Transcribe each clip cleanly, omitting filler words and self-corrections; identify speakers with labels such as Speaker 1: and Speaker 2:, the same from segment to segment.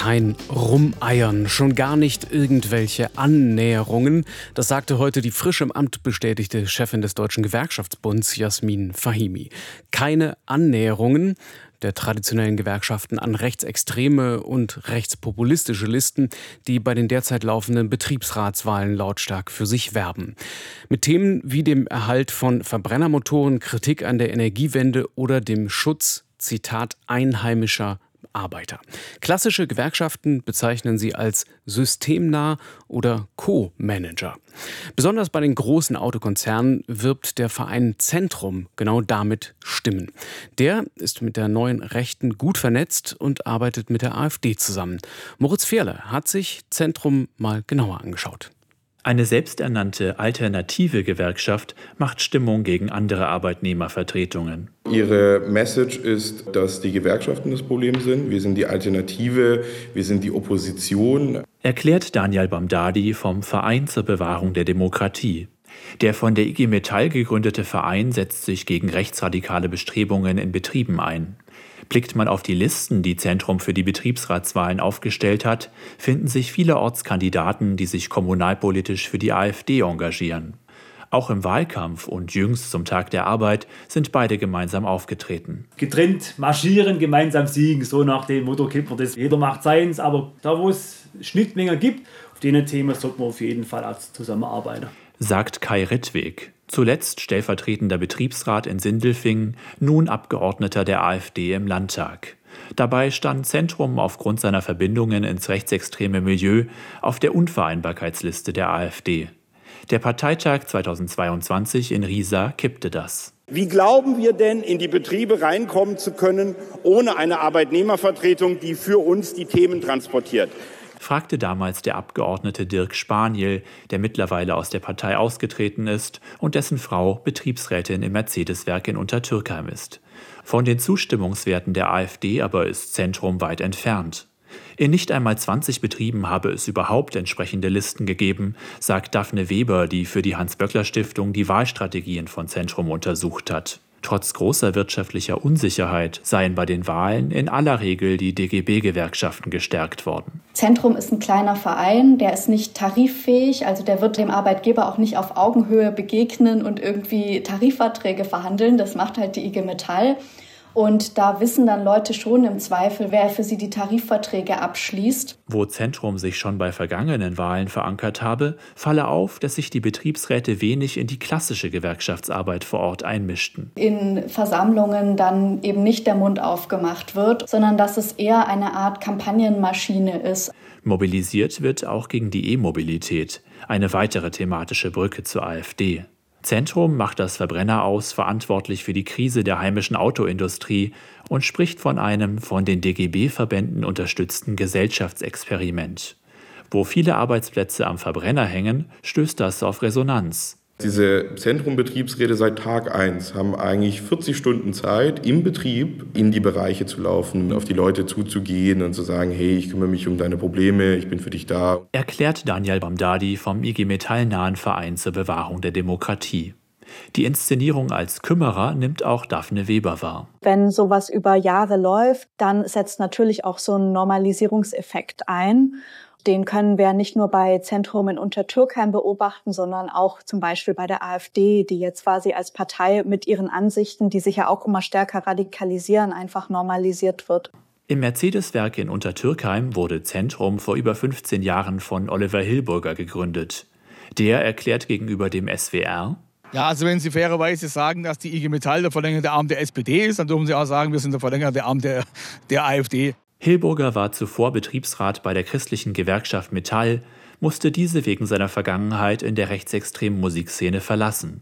Speaker 1: Kein Rumeiern, schon gar nicht irgendwelche Annäherungen. Das sagte heute die frisch im Amt bestätigte Chefin des Deutschen Gewerkschaftsbunds, Jasmin Fahimi. Keine Annäherungen der traditionellen Gewerkschaften an rechtsextreme und rechtspopulistische Listen, die bei den derzeit laufenden Betriebsratswahlen lautstark für sich werben. Mit Themen wie dem Erhalt von Verbrennermotoren, Kritik an der Energiewende oder dem Schutz, Zitat, einheimischer Arbeiter. Klassische Gewerkschaften bezeichnen sie als systemnah oder Co-Manager. Besonders bei den großen Autokonzernen wirbt der Verein Zentrum genau damit Stimmen. Der ist mit der neuen Rechten gut vernetzt und arbeitet mit der AfD zusammen. Moritz Fehrle hat sich Zentrum mal genauer angeschaut.
Speaker 2: Eine selbsternannte alternative Gewerkschaft macht Stimmung gegen andere Arbeitnehmervertretungen.
Speaker 3: Ihre Message ist, dass die Gewerkschaften das Problem sind. Wir sind die Alternative, wir sind die Opposition.
Speaker 2: Erklärt Daniel Bamdadi vom Verein zur Bewahrung der Demokratie. Der von der IG Metall gegründete Verein setzt sich gegen rechtsradikale Bestrebungen in Betrieben ein. Blickt man auf die Listen, die Zentrum für die Betriebsratswahlen aufgestellt hat, finden sich vielerorts Kandidaten, die sich kommunalpolitisch für die AfD engagieren. Auch im Wahlkampf und jüngst zum Tag der Arbeit sind beide gemeinsam aufgetreten.
Speaker 4: Getrennt marschieren, gemeinsam siegen, so nach dem Motto kennt man das. Jeder macht seins, aber da wo es Schnittmengen gibt, auf denen Themen sollte man auf jeden Fall auch zusammenarbeiten.
Speaker 2: Sagt Kai Rittweg, zuletzt stellvertretender Betriebsrat in Sindelfingen, nun Abgeordneter der AfD im Landtag. Dabei stand Zentrum aufgrund seiner Verbindungen ins rechtsextreme Milieu auf der Unvereinbarkeitsliste der AfD. Der Parteitag 2022 in Riesa kippte das.
Speaker 5: Wie glauben wir denn, in die Betriebe reinkommen zu können, ohne eine Arbeitnehmervertretung, die für uns die Themen transportiert?
Speaker 2: Fragte damals der Abgeordnete Dirk Spaniel, der mittlerweile aus der Partei ausgetreten ist und dessen Frau Betriebsrätin im Mercedes-Werk in Untertürkheim ist. Von den Zustimmungswerten der AfD aber ist Zentrum weit entfernt. In nicht einmal 20 Betrieben habe es überhaupt entsprechende Listen gegeben, sagt Daphne Weber, die für die Hans-Böckler-Stiftung die Wahlstrategien von Zentrum untersucht hat. Trotz großer wirtschaftlicher Unsicherheit seien bei den Wahlen in aller Regel die DGB-Gewerkschaften gestärkt worden.
Speaker 6: Zentrum ist ein kleiner Verein, der ist nicht tariffähig, also der wird dem Arbeitgeber auch nicht auf Augenhöhe begegnen und irgendwie Tarifverträge verhandeln. Das macht halt die IG Metall. Und da wissen dann Leute schon im Zweifel, wer für sie die Tarifverträge abschließt.
Speaker 2: Wo Zentrum sich schon bei vergangenen Wahlen verankert habe, falle auf, dass sich die Betriebsräte wenig in die klassische Gewerkschaftsarbeit vor Ort einmischten.
Speaker 6: In Versammlungen dann eben nicht der Mund aufgemacht wird, sondern dass es eher eine Art Kampagnenmaschine ist.
Speaker 2: Mobilisiert wird auch gegen die E-Mobilität, eine weitere thematische Brücke zur AfD. Zentrum macht das Verbrenner aus verantwortlich für die Krise der heimischen Autoindustrie und spricht von einem von den DGB-Verbänden unterstützten Gesellschaftsexperiment. Wo viele Arbeitsplätze am Verbrenner hängen, stößt das auf Resonanz.
Speaker 3: Diese Zentrumbetriebsräte seit Tag 1 haben eigentlich 40 Stunden Zeit, im Betrieb in die Bereiche zu laufen, auf die Leute zuzugehen und zu sagen, hey, ich kümmere mich um deine Probleme, ich bin für dich da.
Speaker 2: Erklärt Daniel Bamdadi vom IG Metall-nahen Verein zur Bewahrung der Demokratie. Die Inszenierung als Kümmerer nimmt auch Daphne Weber wahr.
Speaker 7: Wenn sowas über Jahre läuft, dann setzt natürlich auch so ein Normalisierungseffekt ein. Den können wir nicht nur bei Zentrum in Untertürkheim beobachten, sondern auch zum Beispiel bei der AfD, die jetzt quasi als Partei mit ihren Ansichten, die sich ja auch immer stärker radikalisieren, einfach normalisiert wird.
Speaker 2: Im Mercedes-Werk in Untertürkheim wurde Zentrum vor über 15 Jahren von Oliver Hilburger gegründet. Der erklärt gegenüber dem SWR:
Speaker 8: Ja, also wenn Sie fairerweise sagen, dass die IG Metall der verlängerte Arm der SPD ist, dann dürfen Sie auch sagen, wir sind der verlängerte Arm der AfD.
Speaker 2: Hilburger war zuvor Betriebsrat bei der christlichen Gewerkschaft Metall, musste diese wegen seiner Vergangenheit in der rechtsextremen Musikszene verlassen.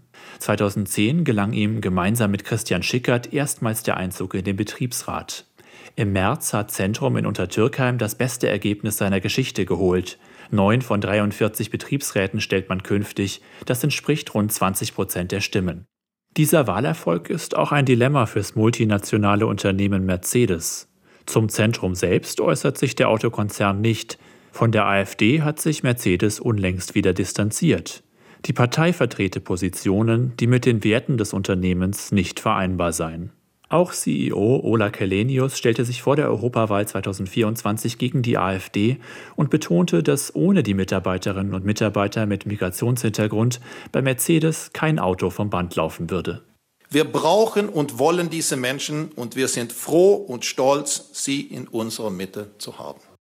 Speaker 2: 2010 gelang ihm gemeinsam mit Christian Schickert erstmals der Einzug in den Betriebsrat. Im März hat Zentrum in Untertürkheim das beste Ergebnis seiner Geschichte geholt. 9 von 43 Betriebsräten stellt man künftig, das entspricht rund 20% der Stimmen. Dieser Wahlerfolg ist auch ein Dilemma fürs multinationale Unternehmen Mercedes. Zum Zentrum selbst äußert sich der Autokonzern nicht. Von der AfD hat sich Mercedes unlängst wieder distanziert. Die Partei vertrete Positionen, die mit den Werten des Unternehmens nicht vereinbar seien. Auch CEO Ola Källenius stellte sich vor der Europawahl 2024 gegen die AfD und betonte, dass ohne die Mitarbeiterinnen und Mitarbeiter mit Migrationshintergrund bei Mercedes kein Auto vom Band laufen würde.
Speaker 9: Wir brauchen und wollen diese Menschen und wir sind froh und stolz, sie in unserer Mitte zu haben.